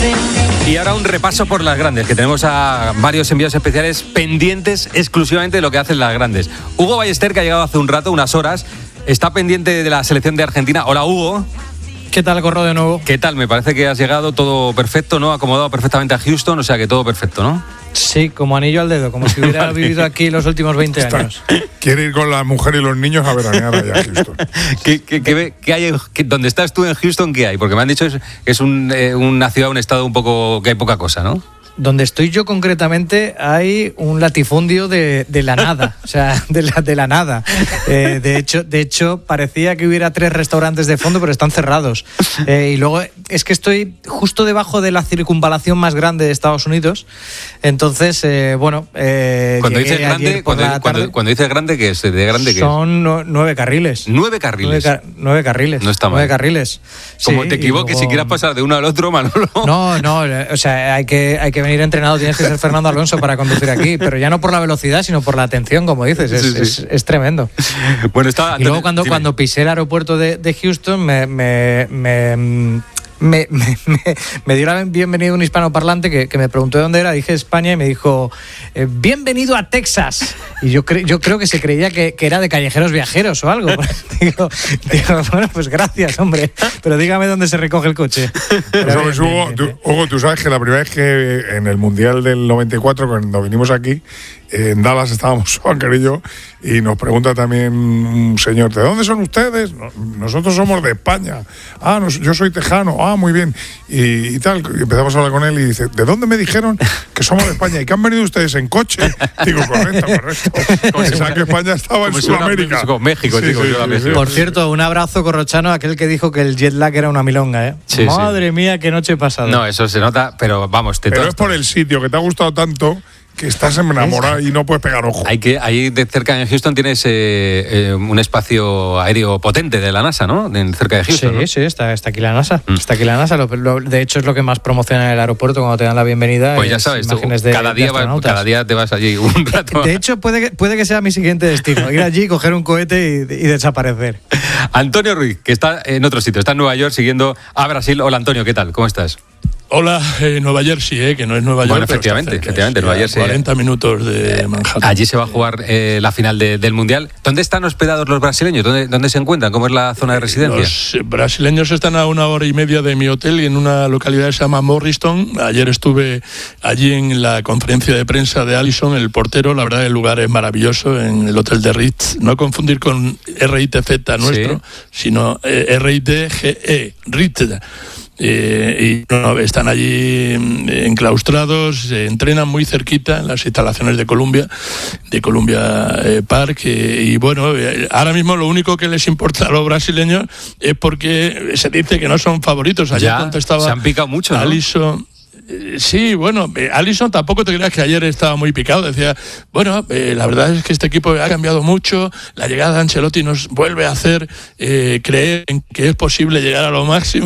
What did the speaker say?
Y ahora un repaso por las grandes, que tenemos a varios envíos especiales pendientes exclusivamente de lo que hacen las grandes. Hugo Ballester, que ha llegado hace un rato, unas horas, está pendiente de la selección de Argentina. Hola, Hugo. ¿Qué tal, Corro, de nuevo? ¿Qué tal? Me parece que has llegado todo perfecto, ¿no? Acomodado perfectamente a Houston, o sea que todo perfecto, ¿no? Sí, como anillo al dedo, como si hubiera vivido aquí los últimos 20 años. Quiere ir con la mujer y los niños a veranear allá a Houston. ¿Qué hay? ¿Dónde estás tú en Houston? ¿Qué hay? Porque me han dicho que es una ciudad, un estado un poco que hay poca cosa, ¿no? Donde estoy yo concretamente hay un latifundio de la nada, o sea, de la nada. De hecho, parecía que hubiera 3 restaurantes de fondo, pero están cerrados. Y luego es que estoy justo debajo de la circunvalación más grande de Estados Unidos. Entonces, cuando dices grande, cuando dices grande, ¿qué es? ¿De grande qué es? Son 9 carriles. 9 carriles. 9 carriles. No está mal. 9 carriles. Como sí, te equivoques, luego... si quieras pasar de uno al otro, Manolo. No, o sea, hay que venir entrenado, tienes que ser Fernando Alonso para conducir aquí, pero ya no por la velocidad, sino por la atención, como dices, es tremendo. Bueno, y luego cuando pisé el aeropuerto de Houston me dio la bienvenida un hispanoparlante que me preguntó de dónde era, dije España y me dijo bienvenido a Texas, y yo creo que se creía que era de Callejeros Viajeros o algo. digo, bueno, pues gracias, hombre, pero dígame dónde se recoge el coche. Hugo, tú sabes que la primera vez que en el Mundial del 94, cuando vinimos aquí, en Dallas estábamos Juan y yo, y nos pregunta también un señor, ¿de dónde son ustedes? Nosotros somos de España. Yo soy tejano. Muy bien. Y tal, y empezamos a hablar con él y dice, ¿de dónde me dijeron que somos de España? ¿Y que han venido ustedes en coche? Digo, correcto. Pensaba que España estaba en Sudamérica. México, sí. Por cierto, un abrazo corrochano a aquel que dijo que el jet lag era una milonga, ¿eh? Sí, Madre mía, qué noche pasada. No, eso se nota, pero vamos. Pero es por el sitio que te ha gustado tanto, que estás enamorado y no puedes pegar ojo. Ahí de cerca en Houston tienes un espacio aéreo potente de la NASA, ¿no? Cerca de Houston. Sí, ¿no? sí, está aquí la NASA. Está aquí la NASA. De hecho, es lo que más promociona en el aeropuerto cuando te dan la bienvenida. Pues ya sabes, tú, cada día te vas allí un rato. De hecho, puede que sea mi siguiente destino. Ir allí, coger un cohete y desaparecer. Antonio Ruiz, que está en otro sitio, está en Nueva York siguiendo a Brasil. Hola, Antonio, ¿qué tal? ¿Cómo estás? Hola, Nueva Jersey, que no es Nueva York. Bueno, efectivamente, Nueva Jersey. 40 minutos de Manhattan. Allí se va a jugar la final del Mundial. ¿Dónde están hospedados los brasileños? ¿Dónde se encuentran? ¿Cómo es la zona de residencia? Los brasileños están a 1 hora y media de mi hotel y en una localidad que se llama Morriston. Ayer estuve allí en la conferencia de prensa de Alisson, el portero. La verdad, el lugar es maravilloso, en el hotel de Ritz. No confundir con RITZ nuestro, sino RITGE, Ritz. Están allí enclaustrados, se entrenan muy cerquita en las instalaciones de Columbia Park, y bueno, ahora mismo lo único que les importa a los brasileños es porque se dice que no son favoritos. Ayer contestaba, se han picado mucho, ¿no? Alisson. Sí, bueno, Alisson tampoco te creas que ayer estaba muy picado. Decía, bueno, la verdad es que este equipo ha cambiado mucho. La llegada de Ancelotti nos vuelve a hacer creer en que es posible llegar a lo máximo.